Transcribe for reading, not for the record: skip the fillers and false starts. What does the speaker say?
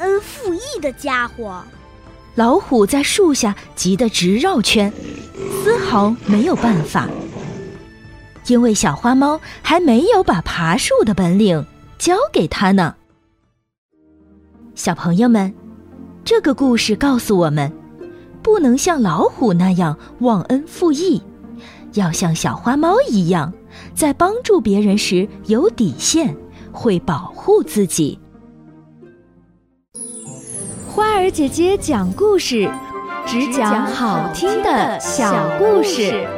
恩负义的家伙。 老虎在树下急得直绕圈，丝毫没有办法，因为小花猫还没有把爬树的本领教给它呢。小朋友们，这个故事告诉我们，不能像老虎那样忘恩负义，要像小花猫一样，在帮助别人时有底线，会保护自己。 花儿姐姐讲故事，只讲好听的小故事。